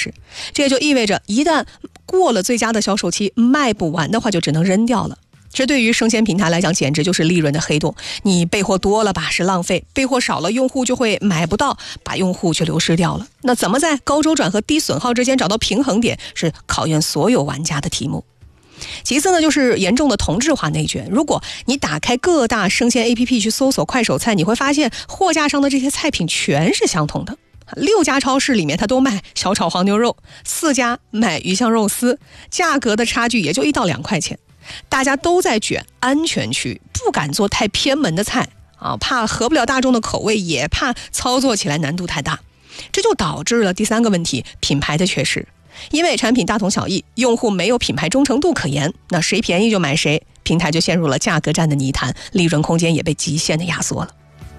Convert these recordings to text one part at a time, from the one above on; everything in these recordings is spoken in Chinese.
示。这也就意味着一旦过了最佳的销售期，卖不完的话就只能扔掉了。这对于生鲜平台来讲简直就是利润的黑洞，你备货多了吧是浪费，备货少了用户就会买不到，把用户却流失掉了。那怎么在高周转和低损耗之间找到平衡点，是考验所有玩家的题目。其次呢，就是严重的同质化内卷。如果你打开各大生鲜 APP 去搜索快手菜，你会发现货架上的这些菜品全是相同的。6家超市里面它都卖小炒黄牛肉，4家卖鱼香肉丝，价格的差距也就1到2块钱。大家都在卷安全区，不敢做太偏门的菜啊，怕合不了大众的口味，也怕操作起来难度太大。这就导致了第3个问题，品牌的缺失。因为产品大同小异，用户没有品牌忠诚度可言，那谁便宜就买谁，平台就陷入了价格战的泥潭，利润空间也被极限的压缩了。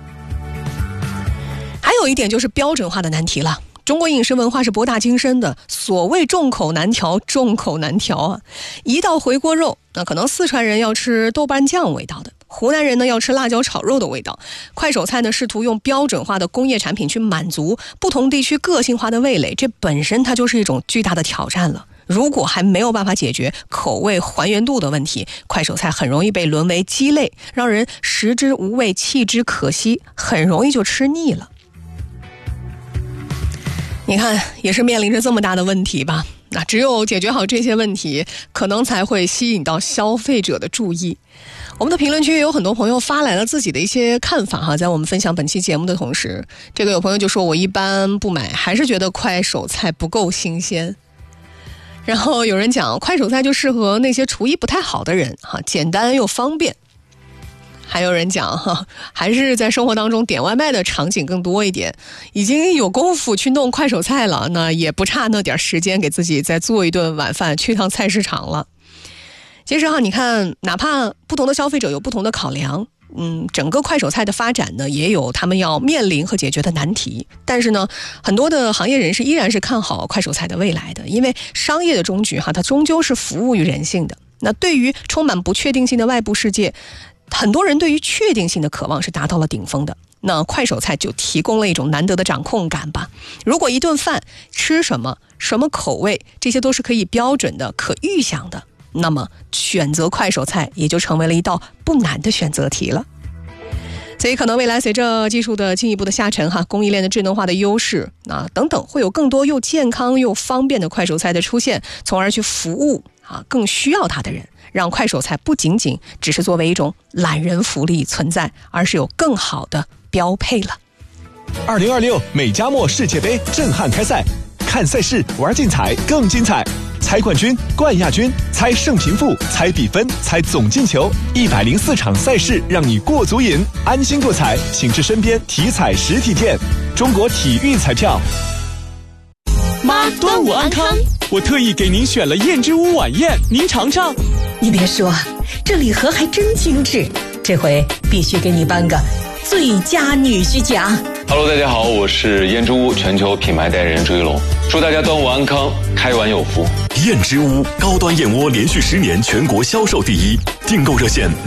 还有一点就是标准化的难题了。中国饮食文化是博大精深的，所谓众口难调，众口难调啊！一道回锅肉，那可能四川人要吃豆瓣酱味道的，湖南人呢要吃辣椒炒肉的味道。快手菜呢试图用标准化的工业产品去满足不同地区个性化的味蕾，这本身它就是一种巨大的挑战了。如果还没有办法解决口味还原度的问题，快手菜很容易被沦为鸡肋，让人食之无味，弃之可惜，很容易就吃腻了。你看，也是面临着这么大的问题吧？那只有解决好这些问题，可能才会吸引到消费者的注意。我们的评论区有很多朋友发来了自己的一些看法哈，在我们分享本期节目的同时，这个有朋友就说我一般不买，还是觉得快手菜不够新鲜。然后有人讲快手菜就适合那些厨艺不太好的人哈，简单又方便。还有人讲哈，还是在生活当中点外卖的场景更多一点，已经有功夫去弄快手菜了，那也不差那点时间给自己再做一顿晚饭，去趟菜市场了。其实哈，你看，哪怕不同的消费者有不同的考量，整个快手菜的发展呢，也有他们要面临和解决的难题。但是呢，很多的行业人士依然是看好快手菜的未来的，因为商业的终局哈，它终究是服务于人性的。那对于充满不确定性的外部世界，很多人对于确定性的渴望是达到了顶峰的，那快手菜就提供了一种难得的掌控感吧。如果一顿饭吃什么什么口味，这些都是可以标准的、可预想的，那么选择快手菜也就成为了一道不难的选择题了。所以可能未来随着技术的进一步的下沉哈，供应链的智能化的优势等等，会有更多又健康又方便的快手菜的出现，从而去服务更需要它的人，让快手菜不仅仅只是作为一种懒人福利存在，而是有更好的标配了。 2026美加墨世界杯震撼开赛，看赛事玩竞彩更精彩，猜冠军、冠亚军，猜胜平负，猜比分，猜总进球，104场赛事让你过足瘾，安心过彩，请至身边体彩实体店。中国体育彩票。 妈，端午安康！ 我特意给您选了燕之屋晚宴，您尝尝。 你别说，这礼盒还真精致，这回必须给你颁个最佳女婿奖。 Hello， 大家好，我是燕之屋全球品牌代言人朱一龙，祝大家端午安康，开碗有福。 燕之屋高端燕窝连续10年全国销售第一，订购热线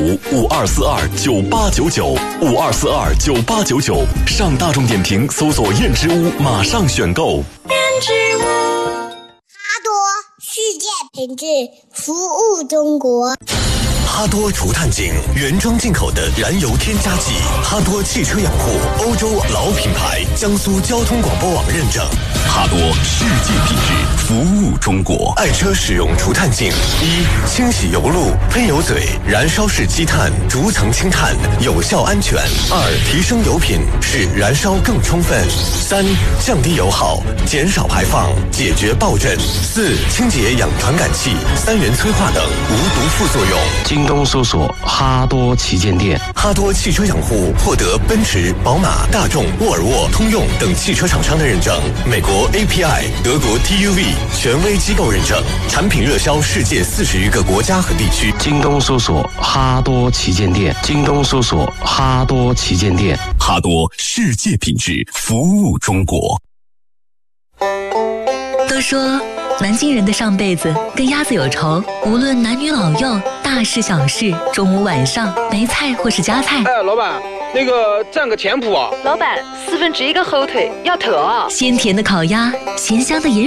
025-5242-9899，5242-9899，上大众点评搜索燕之屋，马上选购。 燕之屋，哈多世界品质，服务中国。 哈多除碳井原装进口的燃油添加剂，哈多汽车养护欧洲老品牌，江苏交通广播网认证。哈多世界品质，服务中国。爱车使用除碳净：1、清洗油路、喷油嘴，燃烧式积碳，逐层清碳，有效安全；2、提升油品，使燃烧更充分；3、降低油耗，减少排放，解决爆震；4、清洁氧传感器、3元催化等无毒副作用。 京东搜索哈多旗舰店。 哈多汽车养护获得奔驰、宝马、大众、沃尔沃、通用等汽车厂商的认证，美国 API、德国 TUV 权威机构认证，产品热销世界40余个国家和地区。 京东搜索哈多旗舰店。京东搜索哈多旗舰店。 哈多世界品质，服务中国。 都说南京人的上辈子跟鸭子有仇，无论男女老幼，大事小事，中午晚上没菜或是加菜。 哎，老板，那个蘸个甜谱啊。 老板，1/4个火腿要特。 鲜甜的烤鸭，咸香的盐